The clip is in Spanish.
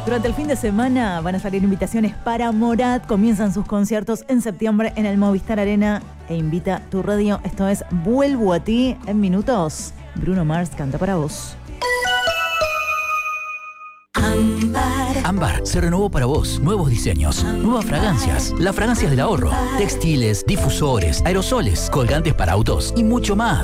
Durante el fin de semana van a salir invitaciones para Morat. Comienzan sus conciertos en septiembre en el Movistar Arena e invita tu radio. Esto es Vuelvo a ti en minutos. Bruno Mars canta para vos. Ámbar se renovó para vos. Nuevos diseños, nuevas fragancias, las fragancias del ahorro, textiles, difusores, aerosoles, colgantes para autos y mucho más.